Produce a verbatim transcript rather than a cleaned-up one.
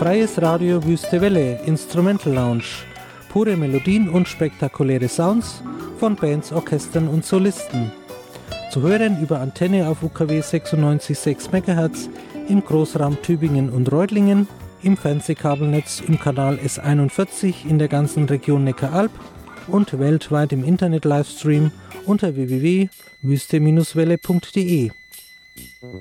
Freies Radio Wüste Welle, Instrumental Lounge. Pure Melodien und spektakuläre Sounds von Bands, Orchestern und Solisten. Zu hören über Antenne auf U K W sechsundneunzig Komma sechs Megahertz im Großraum Tübingen und Reutlingen, im Fernsehkabelnetz im Kanal S einundvierzig in der ganzen Region Neckaralb und weltweit im Internet-Livestream unter w w w punkt wüste Bindestrich welle punkt de.